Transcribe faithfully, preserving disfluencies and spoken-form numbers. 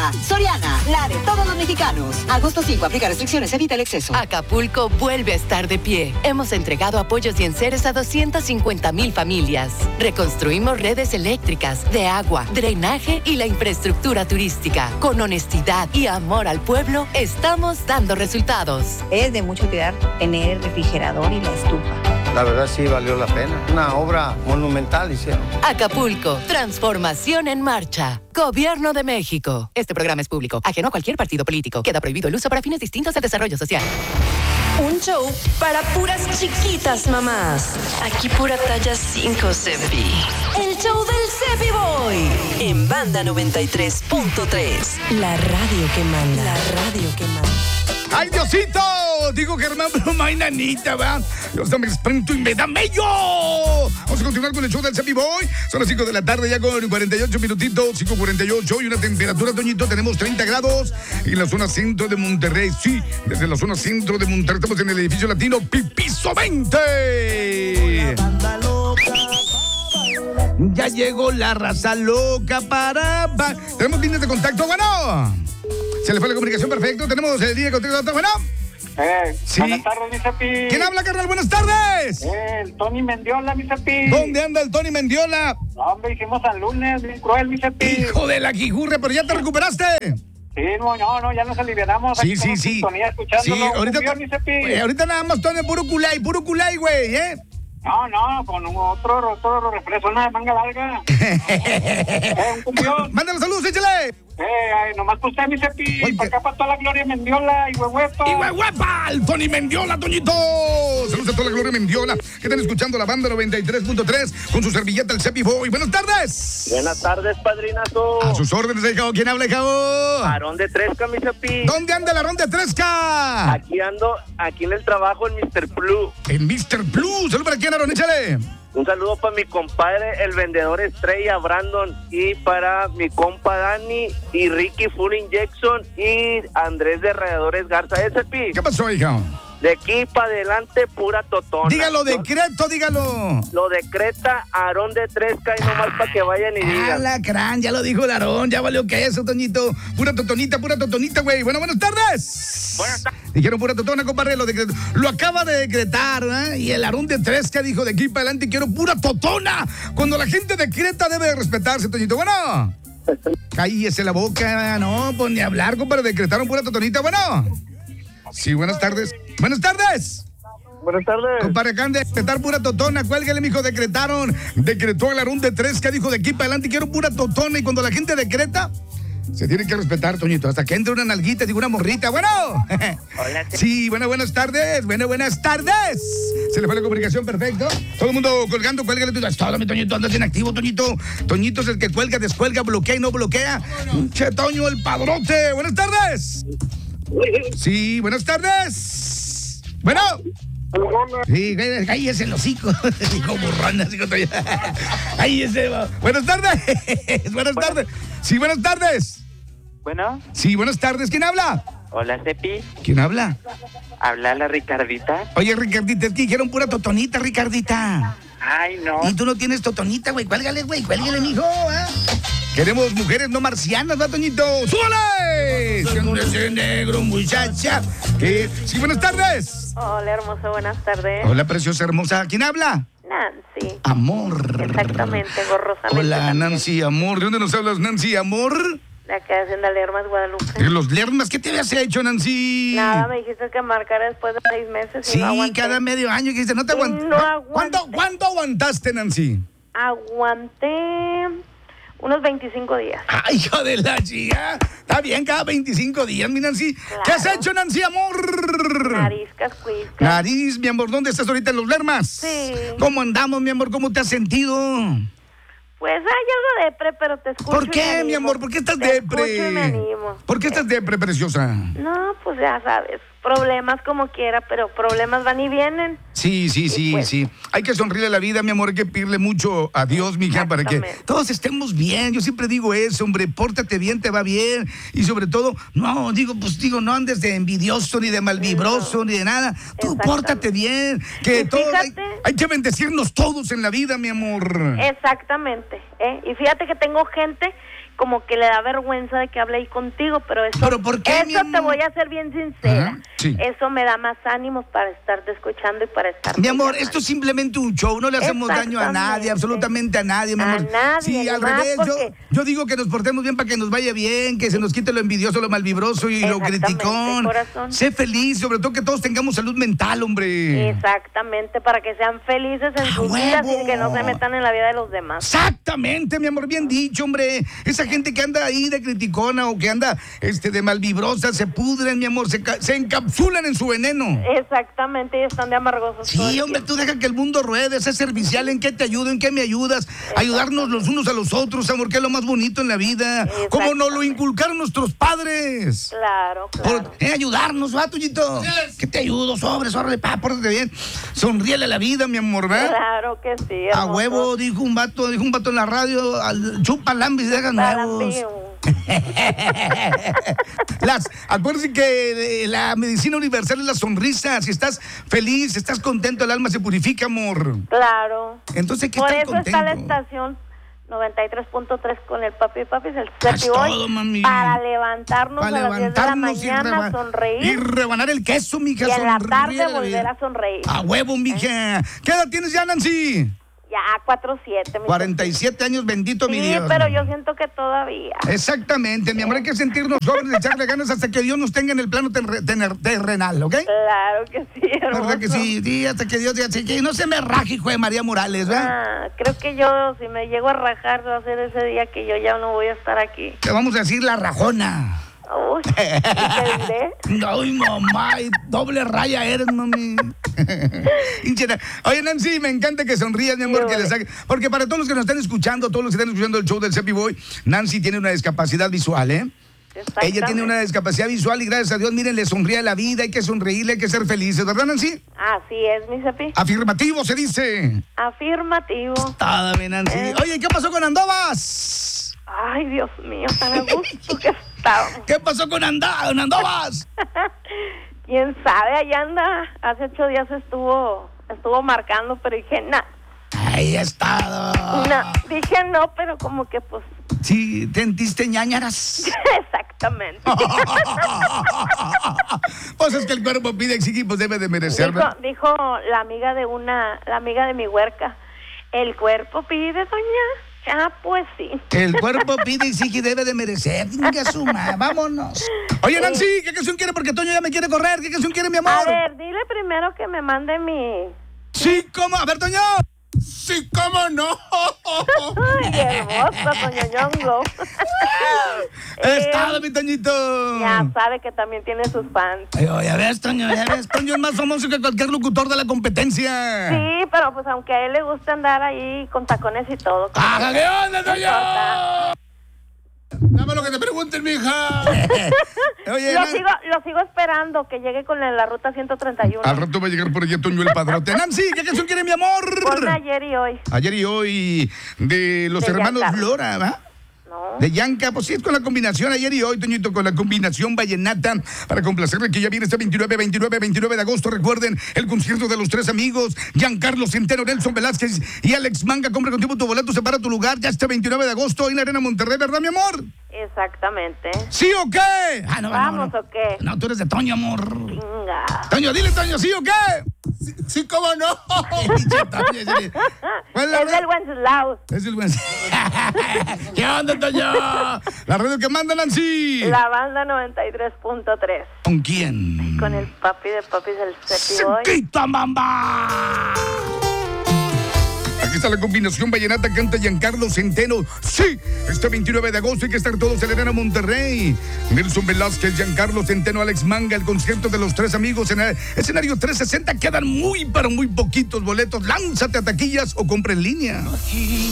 Soriana. Soriana, la de todos los mexicanos. Agosto cinco, aplica restricciones, evita el exceso. Acapulco vuelve a estar de pie. Hemos entregado apoyos y enseres a doscientas cincuenta mil familias. Reconstruimos redes eléctricas, de agua, drenaje y la infraestructura turística. Con honestidad y amor al pueblo, estamos dando resultados. Es de mucho cuidar tener el refrigerador y la estufa. La verdad sí valió la pena. Una obra monumental hicieron. Acapulco, transformación en marcha. Gobierno de México. Este programa es público, ajeno a cualquier partido político. Queda prohibido el uso para fines distintos del desarrollo social. Un show para puras chiquitas mamás. Aquí pura talla cinco Cepi. El show del Cepi Boy. En Banda noventa y tres punto tres. La radio que manda. La radio que manda. ¡Ay, Diosito! Digo Germán, pero no hay nanita, ¿verdad? Dios, dame espanto y me da mello. Vamos a continuar con el show del Cepi Boy. Son las cinco de la tarde, ya con cuarenta y ocho minutitos, cinco cuarenta y ocho. Y una temperatura, Toñito, tenemos treinta grados en la zona centro de Monterrey. Sí, desde la zona centro de Monterrey estamos en el edificio latino Pipizo veinte. Ya llegó la raza loca para... Tenemos líneas de contacto, bueno. Se le fue la comunicación, perfecto. Tenemos el día de contacto, bueno. Eh, sí. Buenas tardes, mi Cepi. ¿Quién habla, carnal? Buenas tardes. Eh, el Tony Mendiola, mi Cepi. ¿Dónde anda el Tony Mendiola? No, hombre, hicimos al lunes, bien cruel, mi Cepi. Hijo de la quijurre, pero ya te recuperaste. Sí, no, no, no, ya nos alivianamos. Sí, sí, sí. Sí, ahorita, cumbió, mi Cepi. Wey, ahorita nada más, Tony, puro culay, puro culay, güey, ¿eh? No, no, con otro, otro refresco, una manga larga. eh, un cumbión. Mándale saludos, échale. Eh, ay, nomás para usted, mi Cepi. Para acá, para toda la Gloria Mendiola y Huehuepa. ¡Y Huehuepa! ¡El Tony Mendiola, Toñito! Saludos a toda la Gloria Mendiola que están escuchando la Banda noventa y tres punto tres con su servilleta, el Cepi Boy. ¡Buenas tardes! Buenas tardes, padrinazo. A sus órdenes, hijao. ¿Quién habla, hijao? Aarón de Tresca, mi Cepi. ¿Dónde anda el Aarón de Tresca? Aquí ando, aquí en el trabajo en mister Blue. En mister Blue. Saludos para quién, Aarón, échale. Un saludo para mi compadre, el vendedor estrella, Brandon, y para mi compa Dani, y Ricky Full Injection, y Andrés de Radiadores Garza. ¿Ese pi? ¿Qué pasó, hija? De aquí para adelante, pura totona. Dígalo, decreto, dígalo. Lo decreta Aarón de Tresca y nomás para que vayan y digan. Alacrán, ya lo dijo el Aarón, ya valió que eso, Toñito. Pura totonita, pura totonita, güey. Bueno, buenas tardes. Buenas tardes. Dijeron pura totona, compadre, lo, decretó. Lo acaba de decretar, ¿eh? Y el Aarón de Tresca dijo de aquí para adelante quiero pura totona. Cuando la gente decreta debe de respetarse, Toñito. Bueno, cállese la boca, no, pues ni hablar, compadre, decretaron pura totonita, bueno. Sí, buenas tardes. Buenas tardes. Buenas tardes. Compadre, acaban de decretar pura totona. Cuélguele, mijo, decretaron. Decretó el Aarón de Tresca, dijo de aquí para adelante quiero pura totona. Y cuando la gente decreta, se tiene que respetar, Toñito. Hasta que entre una nalguita, digo una morrita. Bueno. Hola. Sí, bueno, buenas tardes. Bueno, buenas tardes. Se le fue la comunicación, perfecto. Todo el mundo colgando, cuélgale. Es todo, mi Toñito, andas inactivo, Toñito. Toñito es el que cuelga, descuelga, bloquea y no bloquea. Che, Toño, el padrote. Buenas tardes. Sí, buenas tardes. Bueno. Sí, cállese el hocico. Dijo burrón, así como cállese. Buenas tardes. Buenas tardes. Sí, buenas tardes. Bueno. Sí, buenas tardes. ¿Quién habla? Hola, Cepi. ¿Quién habla? Habla la Ricardita. Oye, Ricardita, es que dijeron pura totonita, Ricardita. Ay, no. Y tú no tienes totonita, güey. Cuélgale, güey. Cuélgale, mijo. ¿eh? Queremos mujeres no marcianas, ¿verdad, Toñito? ¡Súbale! Siendo ese negro, muchacha. Eh, sí, buenas tardes. Hola, hermosa, buenas tardes. Hola, preciosa, hermosa. ¿Quién habla? Nancy. Amor. Exactamente, gorrosamente. Hola, también. Nancy, amor. ¿De dónde nos hablas, Nancy, amor? De acá, haciendo Lermas, Guadalupe. De los Lermas. ¿Qué te habías hecho, Nancy? Nada, me dijiste que marcara después de seis meses y Sí, no aguanté. cada medio año que dices, no te aguanté. No aguanté. ¿Cuánto, ¿Cuánto aguantaste, Nancy? Aguanté unos veinticinco días. ¡Ay, hijo de la chica! Está bien, cada veinticinco días, mi Nancy. Claro. ¿Qué has hecho, Nancy, amor? Nariz, cascuisca. Nariz, mi amor, ¿dónde estás ahorita en los Lermas? Sí. ¿Cómo andamos, mi amor? ¿Cómo te has sentido? Pues hay algo depre, pero te escucho. ¿Por y qué, me animo. mi amor? ¿Por qué estás te depre? Escucho y me animo. ¿Por qué estás depre, preciosa? No, pues ya sabes, problemas como quiera, pero problemas van y vienen. Sí, sí, sí, pues, sí. Hay que sonreírle a la vida, mi amor. Hay que pedirle mucho a Dios, mija, para que todos estemos bien. Yo siempre digo eso, hombre. Pórtate bien, te va bien. Y sobre todo, no, digo, pues digo, no andes de envidioso, ni de malvibroso, no. ni de nada. Tú pórtate bien. Que todos hay, hay que bendecirnos todos en la vida, mi amor. Exactamente. ¿eh? Y fíjate que tengo gente como que le da vergüenza de que hable ahí contigo, pero eso, ¿Pero por qué, mi eso amor? te voy a ser bien sincera. Ajá, sí. Eso me da más ánimos para estarte escuchando y para estar. Mi amor, esto es simplemente un show, no le hacemos daño a nadie, Exactamente. absolutamente a nadie, mi A amor. nadie, Sí, al nomás revés, yo, porque- yo digo que nos portemos bien para que nos vaya bien, que se nos quite lo envidioso, lo malvibroso y lo Exactamente, criticón. corazón. Sé feliz, sobre todo que todos tengamos salud mental, hombre. Exactamente, para que sean felices en sus vidas huevo! y que no se metan en la vida de los demás. Exactamente, mi amor, bien dicho, hombre. Esa gente que anda ahí de criticona o que anda este, de malvibrosa, se pudren, mi amor, se, ca- se encapsulan en su veneno. Exactamente, y están de amargosos. todo Sí, el hombre, tiempo. tú deja que el mundo ruede, sé servicial, ¿en qué te ayudo? ¿En qué me ayudas? Ayudarnos los unos a los otros, amor, que es lo más bonito en la vida. Como nos lo inculcaron nuestros padres. Claro, claro. Por, eh, ayudarnos, va, Tuyito. ¿Qué te ayudo? Sobre, sobre, pa, pórtate bien. Sonríele a la vida, mi amor, ¿verdad? Claro que sí. A hermoso. huevo, dijo un vato, dijo un vato en la radio, al, chupa lambis y dejas nuevos. Palambío. Las, acuérdense que eh, la medicina universal es la sonrisa. Si estás feliz, estás contento, el alma se purifica, amor. Claro. Entonces, ¿qué Por tan eso contento? está la estación noventa y tres punto tres con el papi y papi, el Haz Cepi Boy, todo, mami. para levantarnos Para a las diez de la levantarnos y, mañana, reba- sonreír y rebanar el queso, mija. y en la sonríe tarde la volver vida. a sonreír. A huevo, mija. ¿Qué edad tienes ya, Nancy? Ya, cuatro siete. mi cuarenta y siete años, bendito mi Sí, Dios. pero yo siento que todavía. Exactamente, mi amor, hay que sentirnos jóvenes, echarle ganas hasta que Dios nos tenga en el plano terre- tener- terrenal, ¿ok? Claro que sí, hermoso. ¿Verdad que sí? Sí, hasta que Dios diga, así que no se me raje, hijo de María Morales, ¿verdad? Ah, creo que yo, si me llego a rajar, va a ser ese día que yo ya no voy a estar aquí. Te vamos a decir la rajona. Uy, ¿y te diré? Ay, mamá, y doble raya eres, mami. Hinchera. Oye, Nancy, me encanta que sonrías, mi amor, Sí, que le hombre. saque- porque para todos los que nos están escuchando, todos los que están escuchando el show del Cepi Boy, Nancy tiene una discapacidad visual, ¿eh? Ella tiene una discapacidad visual y gracias a Dios, miren, le sonríe a la vida, hay que sonreírle, hay que ser felices, ¿verdad, Nancy? Así es, mi Cepi. Afirmativo se dice. Afirmativo. Toda bien, Nancy. Eh. Oye, ¿qué pasó con Andovas? Ay, Dios mío, tan a gusto que estábamos. ¿Qué pasó con Anda- con Andovas? ¿Quién sabe? Ahí anda. Hace ocho días estuvo estuvo marcando, pero dije, no. Ahí ha estado. No, dije no, pero como que pues... Sí, ¿tentiste ñañaras? Exactamente. Pues es que el cuerpo pide, exige y pues debe de merecer, Dijo, ¿verdad? dijo la amiga de una, la amiga de mi huerca, el cuerpo pide, doña. Ah, pues sí. El cuerpo pide, exige y debe de merecer. Venga, suma, vámonos. Oye, Nancy, ¿qué canción quiere? Porque Toño ya me quiere correr. ¿Qué canción quiere, mi amor? A ver, dile primero que me mande mi... Sí, ¿cómo? A ver, Toño. Sí, ¿cómo no? Ay, hermoso, Toño Ñongo. Estado, mi Toñito. Ya sabe que también tiene sus fans. Ay, oh, ya ves, Toño, ya ves. Toño es más famoso que cualquier locutor de la competencia. Sí, pero pues aunque a él le gusta andar ahí con tacones y todo. ¡Ah, qué onda, no importa. Dame lo que te pregunten, mija. Oye, Lo Nan- sigo, lo sigo esperando que llegue con la, la ruta ciento treinta y uno. Al rato va a llegar por allá Toño el padrote. Nancy, ¿qué canción quiere, mi amor? Ponme ayer y hoy. Ayer y hoy de los De hermanos Giancarlo. Flora, ¿va? No. De Yanka, pues sí, es con la combinación ayer y hoy, Toñito, con la combinación vallenata, para complacerle que ya viene este veintinueve, veintinueve, veintinueve de agosto. Recuerden, el concierto de los tres amigos, Giancarlo Centeno, Nelson Velázquez y Alex Manga. Compra contigo tu boleto, separa tu lugar, ya este veintinueve de agosto en la Arena Monterrey, ¿verdad, mi amor? Exactamente. ¿Sí o qué? Ah, no, ¿Vamos no, no. o qué? No, tú eres de Toño, amor. Venga. Toño, dile, Toño, ¿sí o qué? Sí, sí, cómo no. ¿Cuál es la Es red? del Wenceslao. Es el buen. ¿Qué onda, Toño? La radio que manda, Nancy. La banda noventa y tres punto tres. ¿Con quién? Con el papi de papis del Cepi Boy. ¡Chiquita mamá! Aquí está la combinación vallenata, canta Giancarlo Centeno. Sí, este veintinueve de agosto hay que estar todos en la Arena Monterrey. Nelson Velázquez, Giancarlo Centeno, Alex Manga, el concierto de los tres amigos en el escenario trescientos sesenta. Quedan muy, pero muy poquitos boletos. Lánzate a taquillas o compra en línea.